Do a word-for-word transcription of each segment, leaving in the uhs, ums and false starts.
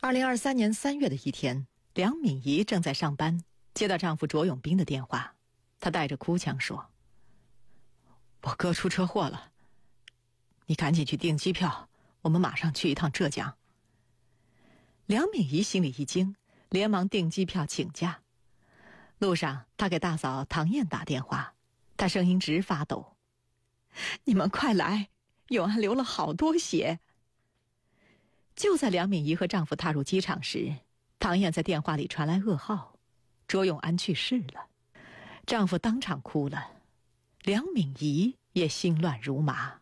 二零二三年三月的一天，梁敏仪正在上班，接到丈夫卓永斌的电话，她带着哭腔说：“我哥出车祸了，你赶紧去订机票，我们马上去一趟浙江。”梁敏仪心里一惊，连忙订机票请假。路上，她给大嫂唐燕打电话，她声音直发抖：“你们快来，永安流了好多血。”就在梁敏仪和丈夫踏入机场时，唐燕在电话里传来噩耗：卓永安去世了。丈夫当场哭了，梁敏仪也心乱如麻。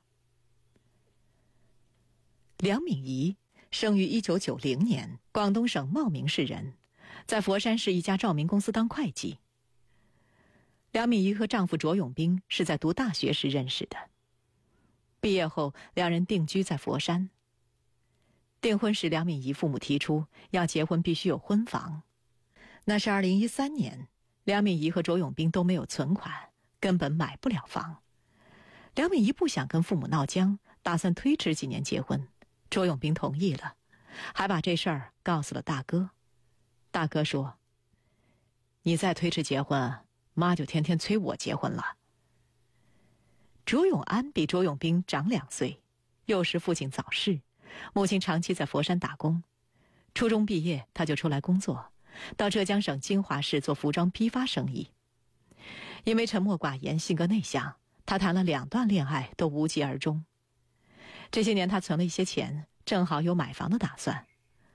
梁敏仪生于一九九零年，广东省茂名市人，在佛山市一家照明公司当会计。梁敏仪和丈夫卓永斌是在读大学时认识的，毕业后两人定居在佛山。订婚时，梁敏仪父母提出要结婚必须有婚房。那是二零一三年，梁敏仪和卓永斌都没有存款，根本买不了房。梁敏仪不想跟父母闹僵，打算推迟几年结婚。卓永斌同意了，还把这事儿告诉了大哥。大哥说：“你再推迟结婚，妈就天天催我结婚了。”卓永安比卓永斌长两岁，幼时父亲早逝，母亲长期在佛山打工。初中毕业，他就出来工作，到浙江省金华市做服装批发生意。因为沉默寡言，性格内向，他谈了两段恋爱都无疾而终。这些年他存了一些钱，正好有买房的打算。